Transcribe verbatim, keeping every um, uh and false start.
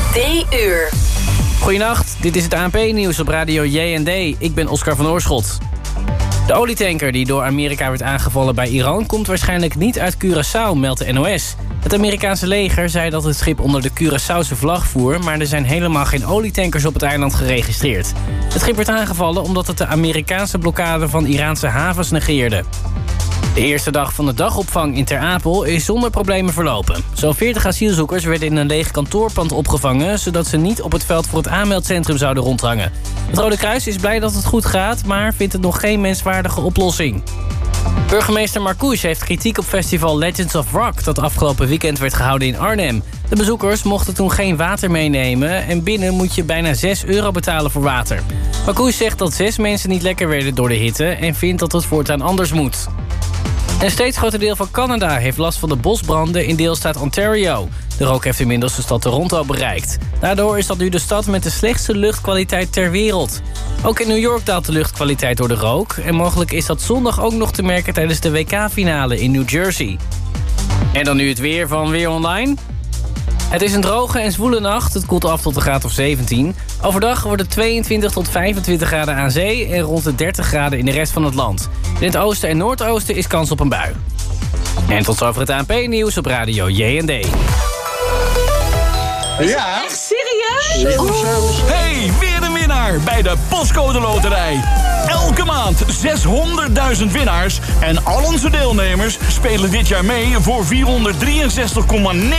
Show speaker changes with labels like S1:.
S1: D-uur.
S2: Goedenacht, dit is het A N P-nieuws op radio J en D. Ik ben Oscar van Oorschot. De olietanker die door Amerika werd aangevallen bij Iran komt waarschijnlijk niet uit Curaçao, meldt de N O S. Het Amerikaanse leger zei dat het schip onder de Curaçaose vlag voer, maar er zijn helemaal geen olietankers op het eiland geregistreerd. Het schip werd aangevallen omdat het de Amerikaanse blokkade van Iraanse havens negeerde. De eerste dag van de dagopvang in Ter Apel is zonder problemen verlopen. Zo'n veertig asielzoekers werden in een leeg kantoorpand opgevangen, zodat ze niet op het veld voor het aanmeldcentrum zouden rondhangen. Het Rode Kruis is blij dat het goed gaat, maar vindt het nog geen menswaardige oplossing. Burgemeester Marcouch heeft kritiek op festival Legends of Rock dat afgelopen weekend werd gehouden in Arnhem. De bezoekers mochten toen geen water meenemen en binnen moet je bijna zes euro betalen voor water. Marcouch zegt dat zes mensen niet lekker werden door de hitte en vindt dat het voortaan anders moet. Een steeds groter deel van Canada heeft last van de bosbranden in deelstaat Ontario. De rook heeft inmiddels de stad Toronto bereikt. Daardoor is dat nu de stad met de slechtste luchtkwaliteit ter wereld. Ook in New York daalt de luchtkwaliteit door de rook. En mogelijk is dat zondag ook nog te merken tijdens de W K-finale in New Jersey. En dan nu het weer van Weer Online. Het is een droge en zwoele nacht. Het koelt af tot een graad of zeventien. Overdag wordt het tweeëntwintig tot vijfentwintig graden aan zee en rond de dertig graden in de rest van het land. In het oosten en noordoosten is kans op een bui. En tot zover het A N P-nieuws op radio J en D.
S3: Ja.
S4: Echt serieus?
S3: Oh.
S5: Hey, weer een winnaar bij de Postcode Loterij. Elke maand zeshonderdduizend winnaars en al onze deelnemers spelen dit jaar mee voor vierhonderddrieënzestig komma negen